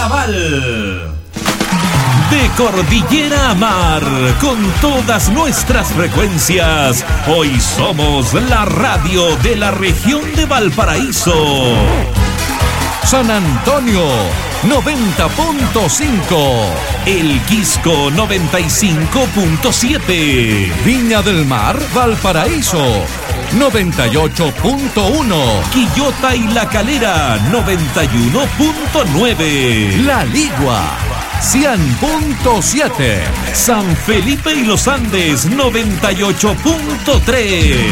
Carnaval. De cordillera a mar, con todas nuestras frecuencias, hoy somos la radio de la región de Valparaíso. San Antonio 90.5, El Quisco 95.7, Viña del Mar, Valparaíso 98.1, Quillota y La Calera 91.9, La Ligua 100.7, San Felipe y Los Andes 98.3,